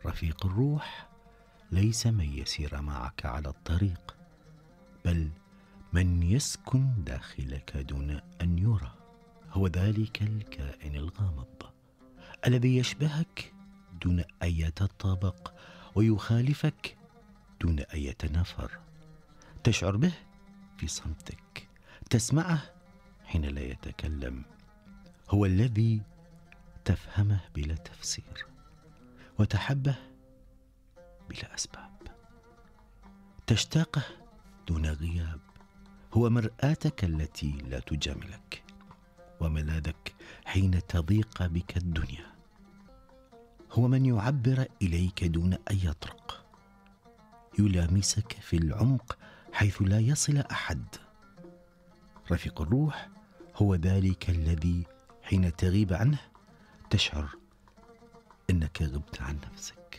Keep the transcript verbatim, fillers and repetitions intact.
رفيق الروح ليس من يسير معك على الطريق، بل من يسكن داخلك دون أن يرى. هو ذلك الكائن الغامض الذي يشبهك دون أن يتطابق ويخالفك دون أن يتنافر. تشعر به في صمتك، تسمعه حين لا يتكلم. هو الذي تفهمه بلا تفسير وتحبه بلا أسباب، تشتاقه دون غياب. هو مرآتك التي لا تجاملك وملاذك حين تضيق بك الدنيا. هو من يعبر إليك دون أن يطرق، يلامسك في العمق حيث لا يصل أحد. رفيق الروح هو ذلك الذي حين تغيب عنه تشعر أنك غبت عن نفسك.